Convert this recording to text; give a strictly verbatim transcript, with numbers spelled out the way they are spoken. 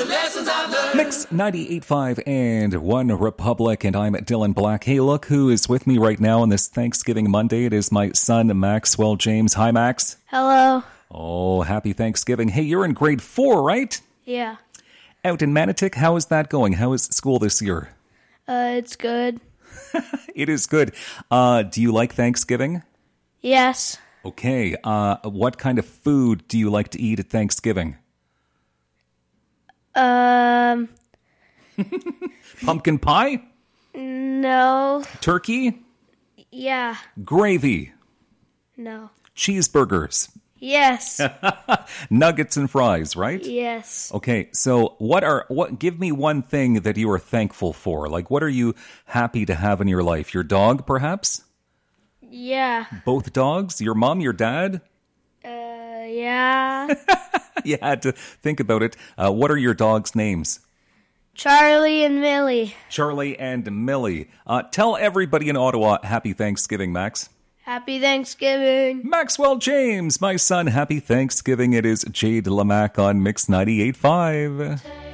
lessons I've learned. Mix ninety-eight point five and One Republic, and I'm Dylan Black. Hey, look who is with me right now on this Thanksgiving Monday. It is my son, Maxwell James. Hi, Max. Hello. Oh, happy Thanksgiving. Hey, you're in grade four, right? Yeah. Out in Manotick, how is that going? How is school this year? Uh, it's good. It is good. Uh, do you like Thanksgiving? Yes. Okay. Uh, what kind of food do you like to eat at Thanksgiving? Um, Pumpkin pie? no. Turkey? Yeah. Gravy? No. Cheeseburgers? Yes. Nuggets and fries, right? Yes. Okay, so what are what? Give me one thing that you are thankful for. Like, what are you happy to have in your life? Your dog, perhaps? Yeah. Both dogs? Your mom, your dad? Uh, yeah. You had to think about it. Uh, what are your dogs' names? Charlie and Millie. Charlie and Millie. Uh, tell everybody in Ottawa, happy Thanksgiving, Max. Happy Thanksgiving. Maxwell James, my son, happy Thanksgiving. It is Jade Lamac on Mix ninety-eight point five.